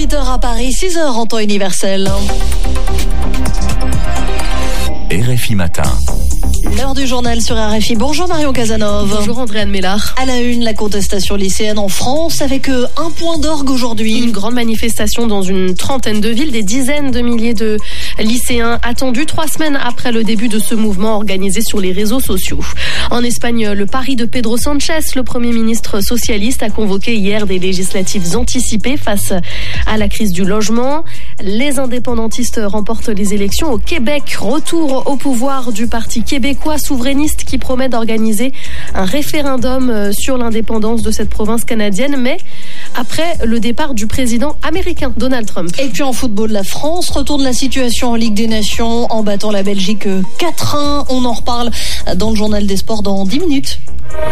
8h à Paris, 6h en temps universel. RFI Matin. L'heure du journal sur RFI. Bonjour Marion Casanov. Bonjour Andréane Mélard. À la une, la contestation lycéenne en France avec un point d'orgue aujourd'hui. Une grande manifestation dans une trentaine de villes, des dizaines de milliers de lycéens attendus 3 semaines après le début de ce mouvement organisé sur les réseaux sociaux. En Espagne, le pari de Pedro Sánchez, le Premier ministre socialiste, a convoqué hier des législatives anticipées face à la crise du logement. Les indépendantistes remportent les élections au Québec. Retour au pouvoir du parti québécois souverainiste qui promet d'organiser un référendum sur l'indépendance de cette province canadienne, mais après le départ du président américain Donald Trump. Et puis en football, la France retourne la situation en Ligue des Nations en battant la Belgique 4-1. On en reparle dans le journal des sports dans 10 minutes.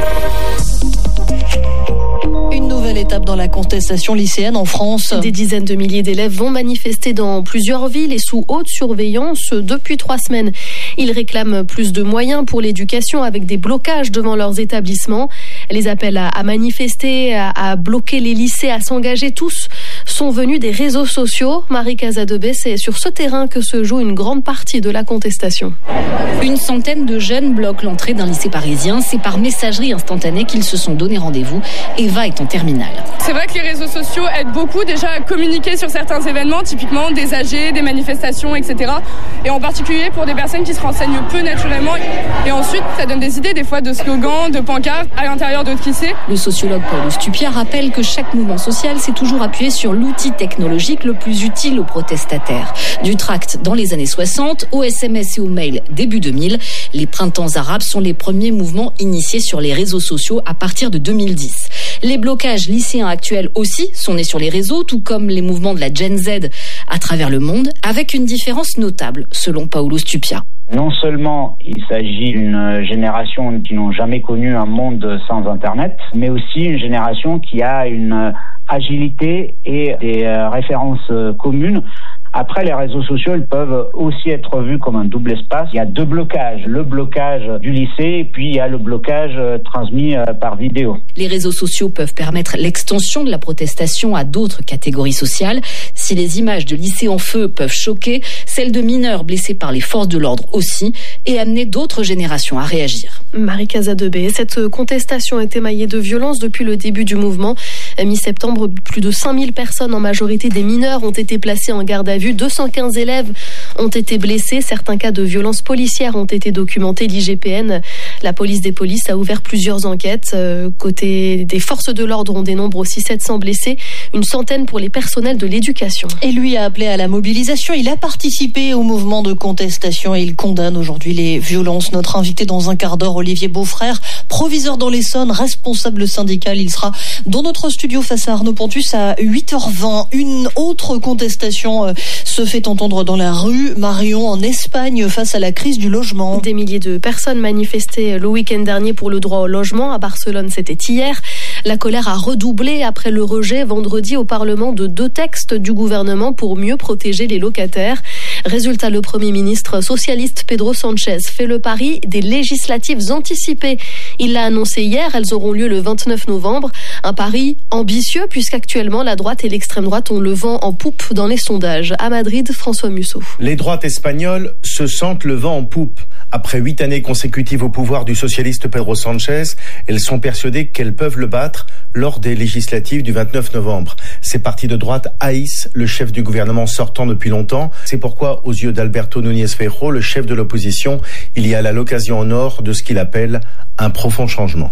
Une nouvelle étape dans la contestation lycéenne en France. Des dizaines de milliers d'élèves vont manifester dans plusieurs villes et sous haute surveillance depuis 3 semaines. Ils réclament plus de moyens pour l'éducation avec des blocages devant leurs établissements. Les appels à manifester, à bloquer les lycées, à s'engager, tous sont venus des réseaux sociaux. Marie Casadebé, c'est sur ce terrain que se joue une grande partie de la contestation. Une centaine de jeunes bloquent l'entrée d'un lycée parisien. C'est par messagerie instantanée qu'ils se sont donné rendez-vous. Eva est en terminale. C'est vrai que les réseaux sociaux aident beaucoup déjà à communiquer sur certains événements, typiquement des AG, des manifestations, etc. Et en particulier pour des personnes qui se renseignent peu naturellement. Et ensuite, ça donne des idées des fois de slogans, de pancartes à l'intérieur d'autres lycées. Le sociologue Paul Stupia rappelle que chaque mouvement social s'est toujours appuyé sur l'outil technologique le plus utile aux protestataires. Du tract dans les années 60, au SMS et au mail début 2000, les printemps arabes sont les premiers mouvements initiés sur les réseaux sociaux à partir de 2010. Les blocages lycéens actuels aussi sont nés sur les réseaux, tout comme les mouvements de la Gen Z à travers le monde, avec une différence notable, selon Paolo Stupia. Non seulement il s'agit d'une génération qui n'ont jamais connu un monde sans Internet, mais aussi une génération qui a une agilité et des références communes. Après, les réseaux sociaux, ils peuvent aussi être vus comme un double espace. Il y a 2 blocages. Le blocage du lycée et puis il y a le blocage transmis par vidéo. Les réseaux sociaux peuvent permettre l'extension de la protestation à d'autres catégories sociales. Si les images de lycées en feu peuvent choquer, celles de mineurs blessés par les forces de l'ordre aussi, et amener d'autres générations à réagir. Marie Casadebé, cette contestation est émaillée de violence depuis le début du mouvement. Mi-septembre, plus de 5000 personnes, en majorité des mineurs, ont été placées en garde à vue. 215 élèves ont été blessés. Certains cas de violences policières ont été documentés. L'IGPN, la police des polices, a ouvert plusieurs enquêtes. Côté des forces de l'ordre, on dénombre aussi 700 blessés, une centaine pour les personnels de l'éducation. Et lui a appelé à la mobilisation. Il a participé au mouvement de contestation et il condamne aujourd'hui les violences. Notre invité dans un quart d'heure, Olivier Beaufrère, proviseur dans l'Essonne, responsable syndical. Il sera dans notre studio face à Arnaud Pontus à 8h20. Une autre contestation se fait entendre dans la rue. Marion, en Espagne, face à la crise du logement. Des milliers de personnes manifestaient le week-end dernier pour le droit au logement. À Barcelone, c'était hier. La colère a redoublé après le rejet vendredi au Parlement de 2 textes du gouvernement pour mieux protéger les locataires. Résultat, le Premier ministre socialiste Pedro Sánchez fait le pari des législatives anticipées. Il l'a annoncé hier, elles auront lieu le 29 novembre. Un pari ambitieux puisqu'actuellement la droite et l'extrême droite ont le vent en poupe dans les sondages. À Madrid, François Musso. Les droites espagnoles se sentent le vent en poupe. Après 8 années consécutives au pouvoir du socialiste Pedro Sánchez, elles sont persuadées qu'elles peuvent le battre lors des législatives du 29 novembre. Ces partis de droite haïssent le chef du gouvernement sortant depuis longtemps. C'est pourquoi, aux yeux d'Alberto Núñez Feijóo, le chef de l'opposition, il y a là l'occasion en or de ce qu'il appelle un profond changement.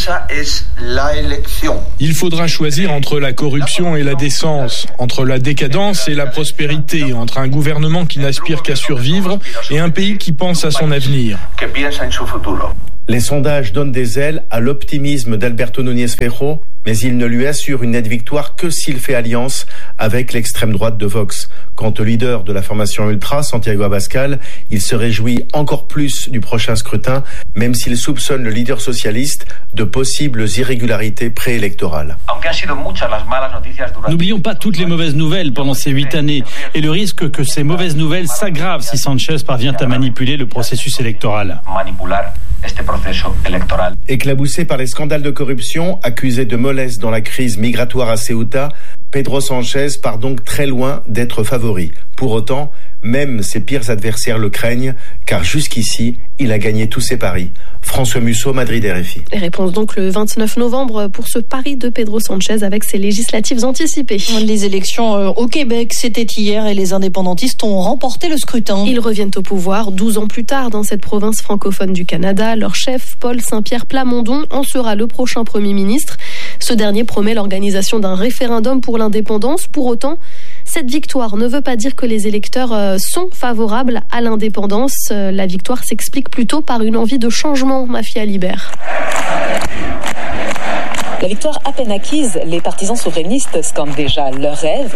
Il faudra choisir entre la corruption et la décence, entre la décadence et la prospérité, entre un gouvernement qui n'aspire qu'à survivre et un pays qui pense à son avenir. Les sondages donnent des ailes à l'optimisme d'Alberto Núñez Feijóo, mais il ne lui assure une nette victoire que s'il fait alliance avec l'extrême droite de Vox. Quant au leader de la formation ultra, Santiago Abascal, il se réjouit encore plus du prochain scrutin, même s'il soupçonne le leader socialiste de possibles irrégularités préélectorales. N'oublions pas toutes les mauvaises nouvelles pendant ces 8 années et le risque que ces mauvaises nouvelles s'aggravent si Sánchez parvient à manipuler le processus électoral. Éclaboussé par les scandales de corruption, accusé de molle mollesse dans la crise migratoire à Ceuta, Pedro Sánchez part donc très loin d'être favori. Pour autant, même ses pires adversaires le craignent, car jusqu'ici, il a gagné tous ses paris. François Musso, Madrid, RFI. Les réponses donc le 29 novembre pour ce pari de Pedro Sánchez avec ses législatives anticipées. Les élections au Québec, c'était hier et les indépendantistes ont remporté le scrutin. Ils reviennent au pouvoir 12 ans plus tard dans cette province francophone du Canada. Leur chef, Paul Saint-Pierre Plamondon, en sera le prochain Premier ministre. Ce dernier promet l'organisation d'un référendum pour l'indépendance. Pour autant, cette victoire ne veut pas dire que les électeurs sont favorables à l'indépendance. La victoire s'explique plutôt par une envie de changement, Mafia Libert. La victoire à peine acquise, les partisans souverainistes scandent déjà leur rêve.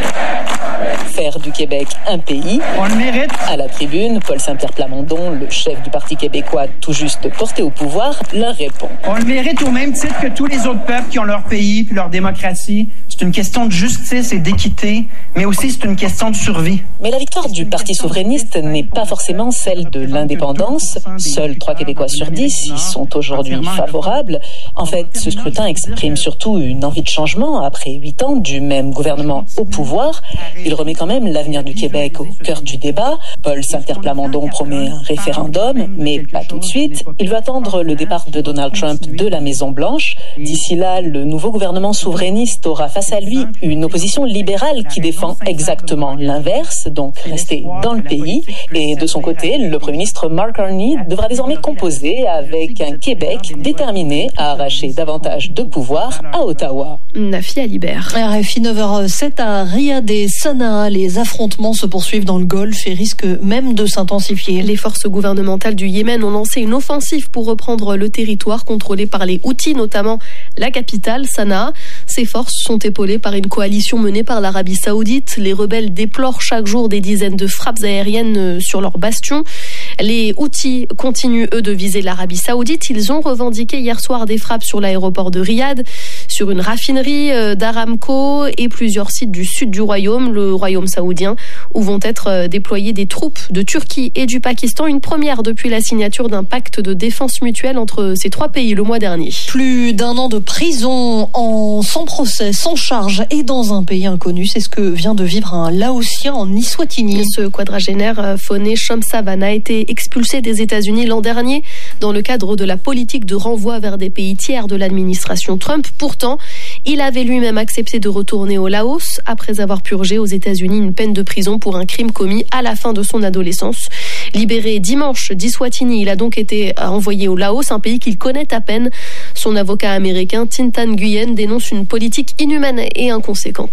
Faire du Québec un pays. On le mérite. À la tribune, Paul Saint-Pierre Plamondon, le chef du Parti québécois tout juste porté au pouvoir, leur répond. On le mérite au même titre que tous les autres peuples qui ont leur pays puis leur démocratie. C'est une question de justice et d'équité, mais aussi c'est une question de survie. Mais la victoire du Parti souverainiste n'est pas forcément celle de l'indépendance. Seuls 3 Québécois sur 10 y sont aujourd'hui favorables. En fait, ce scrutin exprime surtout une envie de changement après 8 ans du même gouvernement au pouvoir. Il remet quand même l'avenir du Québec au cœur du débat. Paul Saint-Pierre Plamondon promet un référendum, mais pas tout de suite. Il veut attendre le départ de Donald Trump de la Maison-Blanche. D'ici là, le nouveau gouvernement souverainiste aura face à lui une opposition libérale qui défend exactement l'inverse, donc rester dans le pays. Et de son côté, le Premier ministre Mark Carney devra désormais composer avec un Québec déterminé à arracher davantage de pouvoir à Ottawa. Mafia Libert. RFI 9h07 à Riyad et Sanaa. Les affrontements se poursuivent dans le Golfe et risquent même de s'intensifier. Les forces gouvernementales du Yémen ont lancé une offensive pour reprendre le territoire contrôlé par les Houthis, notamment la capitale, Sanaa. Ces forces sont épaulées par une coalition menée par l'Arabie Saoudite. Les rebelles déplorent chaque jour des dizaines de frappes aériennes sur leurs bastions. Les Houthis continuent, eux, de viser l'Arabie Saoudite. Ils ont revendiqué hier soir des frappes sur l'aéroport de Riyad, sur une raffinerie d'Aramco et plusieurs sites du sud du royaume, le royaume saoudien, où vont être déployées des troupes de Turquie et du Pakistan. Une première depuis la signature d'un pacte de défense mutuelle entre ces 3 pays le mois dernier. Plus d'1 an de prison sans procès, sans charge et dans un pays inconnu. C'est ce que vient de vivre un Laotien en Eswatini. Ce quadragénaire Foné Shamsavan a été expulsé des États-Unis l'an dernier dans le cadre de la politique de renvoi vers des pays tiers de l'administration Trump. Pourtant, il avait lui-même accepté de retourner au Laos après avoir purgé aux États-Unis une peine de prison pour un crime commis à la fin de son adolescence. Libéré dimanche d'Eswatini, il a donc été envoyé au Laos, un pays qu'il connaît à peine. Son avocat américain Thin Nguyen dénonce une politique inhumaine et inconséquente.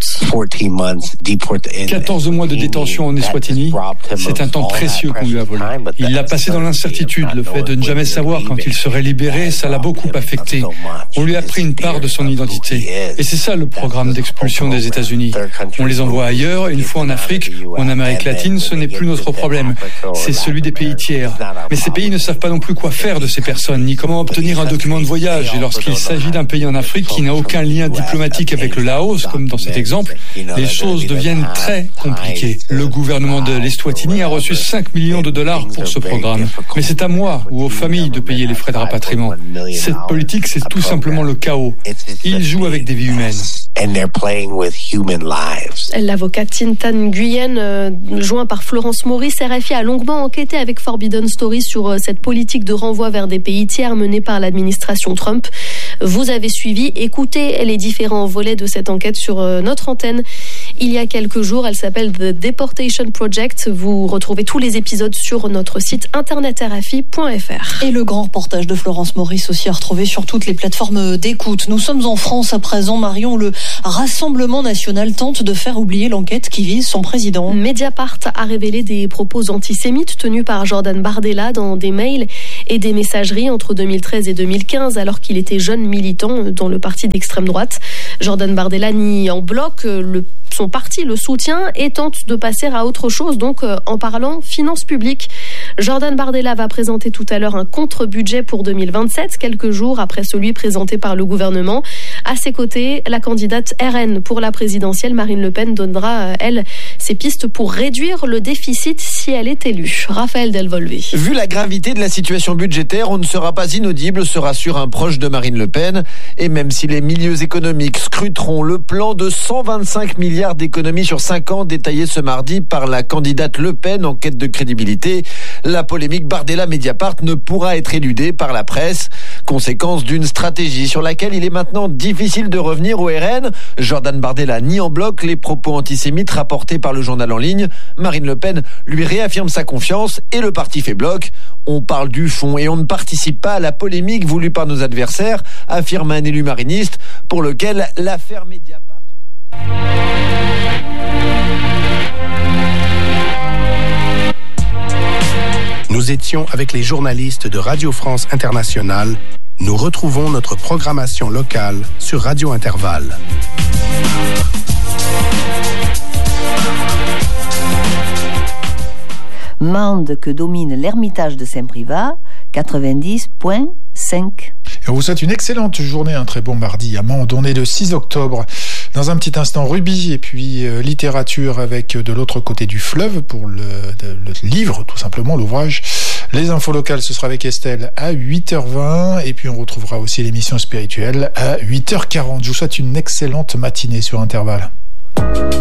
14 mois de détention en Eswatini, c'est un temps précieux qu'on lui a volé. Il l'a passé dans l'incertitude. Le fait de ne jamais savoir quand il serait libéré, ça l'a beaucoup affecté. On lui a pris une part de son identité. Et c'est ça le programme d'expulsion des États-Unis. On les envoie ailleurs, une fois en Afrique ou en Amérique latine, ce n'est plus notre problème. C'est celui des pays tiers. Mais ces pays ne savent pas non plus quoi faire de ces personnes, ni comment obtenir un document de voyage. Et lorsqu'il s'agit d'un pays en Afrique qui n'a aucun lien diplomatique avec le Laos, comme dans cet exemple, les choses deviennent très compliquées. Le gouvernement de l'Eswatini a reçu 5 millions de dollars pour ce programme. Mais c'est à moi ou aux familles de payer les frais de rapatriement. Cette politique, c'est tout simplement le chaos. Ils jouent avec des vies humaines. L'avocat Thin Nguyen, joint par Florence Maurice, RFI a longuement enquêté avec Forbidden Stories sur cette politique de renvoi vers des pays tiers menée par l'administration Trump. Vous avez suivi, écoutez les différents volets de cette enquête sur notre antenne. Il y a quelques jours, elle s'appelle The Deportation Project. Vous retrouvez tous les épisodes sur notre site internet rfi.fr. Et le grand reportage de Florence Maurice aussi à retrouver sur toutes les plateformes d'écoute. Nous sommes en France à présent, Marion, où le Rassemblement national tente de faire oublier l'enquête qui vise son président. Mediapart a révélé des propos antisémites tenus par Jordan Bardella dans des mails et des messageries entre 2013 et 2015, alors qu'il était jeune militant dans le parti d'extrême droite. Jordan Bardella nie en bloc son parti le soutient et tente de passer à autre chose, donc en parlant finances publiques. Jordan Bardella va présenter tout à l'heure un contre-budget pour 2027, quelques jours après celui présenté par le gouvernement. À ses côtés, la candidate RN pour la présidentielle, Marine Le Pen, donnera, elle, ses pistes pour réduire le déficit si elle est élue. Raphaël Delvolvé. Vu la gravité de la situation budgétaire, on ne sera pas inaudible, se rassure un proche de Marine Le Pen. Et même si les milieux économiques scruteront le plan de 125 milliards d'économies sur 5 ans détaillé ce mardi par la candidate Le Pen en quête de crédibilité, la polémique Bardella-Mediapart ne pourra être éludée par la presse. Conséquence d'une stratégie sur laquelle il est maintenant difficile de revenir au RN. Jordan Bardella nie en bloc les propos antisémites rapportés par le journal en ligne. Marine Le Pen lui réaffirme sa confiance et le parti fait bloc. On parle du fond et on ne participe pas à la polémique voulue par nos adversaires, affirme un élu mariniste pour lequel l'affaire Mediapart... Nous étions avec les journalistes de Radio France Internationale. Nous retrouvons notre programmation locale sur Radio Intervalle. Mende que domine l'ermitage de Saint-Privat, 90.5. Et on vous souhaite une excellente journée, un très bon mardi à Mende. On est le 6 octobre. Dans un petit instant, rugby et puis littérature avec de l'autre côté du fleuve pour le livre, tout simplement, l'ouvrage. Les infos locales, ce sera avec Estelle à 8h20 et puis on retrouvera aussi l'émission spirituelle à 8h40. Je vous souhaite une excellente matinée sur Intervalle.